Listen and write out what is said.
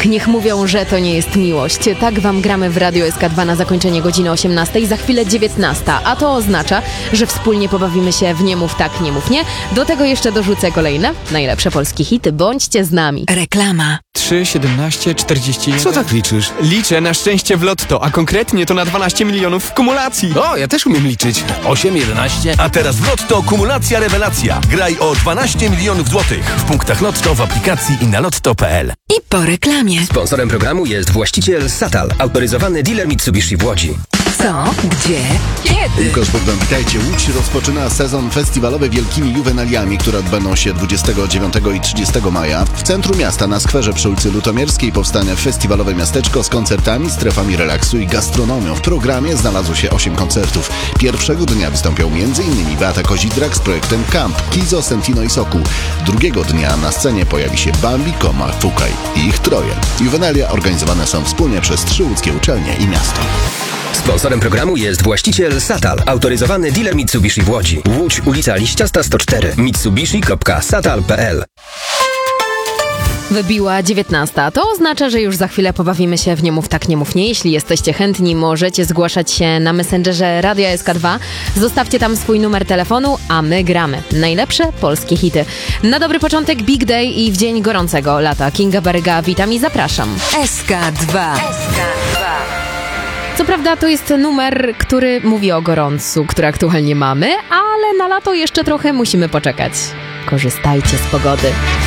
niech mówią, że to nie jest miłość. Tak wam gramy w Radio SK2 na zakończenie godziny 18, za chwilę 19, a to oznacza, że wspólnie pobawimy się w Nie mów tak, nie mów nie. Do tego jeszcze dorzucę kolejne najlepsze polskie hity. Bądźcie z nami. Reklama. 3, 17, 41... Co tak liczysz? Liczę na szczęście w lotto, a konkretnie to na 12 milionów w kumulacji. O, ja też umiem liczyć. 8, 11. A teraz w Lotto kumulacja rewelacja. Graj o 12 milionów złotych w punktach Lotto, w aplikacji i na lotto.pl. I po reklamie. Sponsorem programu jest właściciel Satal, autoryzowany dealer Mitsubishi w Łodzi. Co? Gdzie? Kiedy? Łukasz Bogdan, witajcie. Łódź rozpoczyna sezon festiwalowy Wielkimi Juwenaliami, które odbędą się 29 i 30 maja. W centrum miasta, na skwerze przy ulicy Lutomierskiej, powstanie festiwalowe miasteczko z koncertami, strefami relaksu i gastronomią. W programie znalazło się 8 koncertów. Pierwszego dnia wystąpią m.in. Beata Kozidrak z projektem Camp, Kizo, Sentino i Sokół. Drugiego dnia na scenie pojawi się Bambi, Koma, Fukaj i ich troje. Juwenalia organizowane są wspólnie przez 3 łódzkie uczelnie i miasto. Sponsorem programu jest właściciel Satal, autoryzowany dealer Mitsubishi w Łodzi. Łódź, ulica Liściasta 104, mitsubishi.satal.pl. Wybiła 19. To oznacza, że już za chwilę pobawimy się w Nie mów tak, nie mów nie. Jeśli jesteście chętni, możecie zgłaszać się na Messengerze Radia SK2. Zostawcie tam swój numer telefonu, a my gramy. Najlepsze polskie hity. Na dobry początek Big Day i w dzień gorącego lata. Kinga Baryga, witam i zapraszam. SK2. Co prawda to jest numer, który mówi o gorącu, który aktualnie mamy, ale na lato jeszcze trochę musimy poczekać. Korzystajcie z pogody.